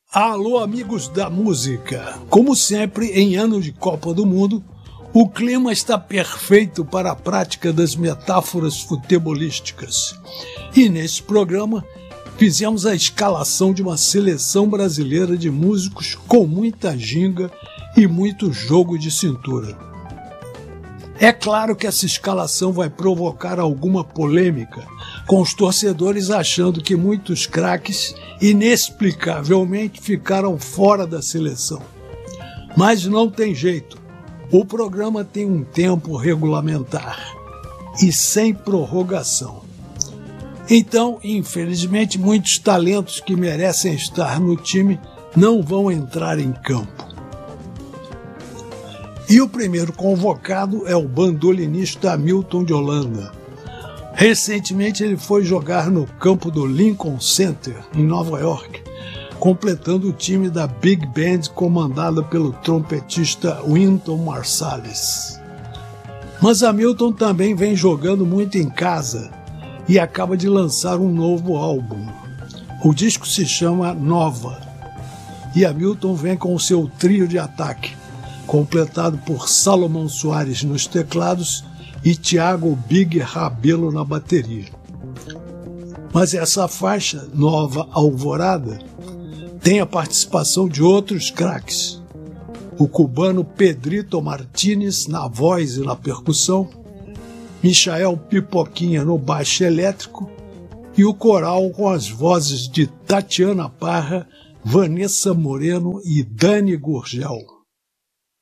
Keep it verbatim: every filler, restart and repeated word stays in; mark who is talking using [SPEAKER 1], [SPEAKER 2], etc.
[SPEAKER 1] Alô, amigos da música! Como sempre, em ano de Copa do Mundo, o clima está perfeito para a prática das metáforas futebolísticas. E nesse programa, fizemos a escalação de uma seleção brasileira de músicos com muita ginga e muito jogo de cintura. É claro que essa escalação vai provocar alguma polêmica, com os torcedores achando que muitos craques inexplicavelmente ficaram fora da seleção. Mas não tem jeito, o programa tem um tempo regulamentar e sem prorrogação. Então, infelizmente, muitos talentos que merecem estar no time não vão entrar em campo. E o primeiro convocado é o bandolinista Hamilton de Holanda. Recentemente ele foi jogar no campo do Lincoln Center, em Nova York, completando o time da Big Band comandada pelo trompetista Wynton Marsalis. Mas Hamilton também vem jogando muito em casa e acaba de lançar um novo álbum. O disco se chama Nova e Hamilton vem com o seu trio de ataque, completado por Salomão Soares nos teclados e Thiago Big Rabelo na bateria. Mas essa faixa, Nova Alvorada, tem a participação de outros craques. O cubano Pedrito Martínez na voz e na percussão, Michael Pipoquinha no baixo elétrico e o coral com as vozes de Tatiana Parra, Vanessa Moreno e Dani Gurgel.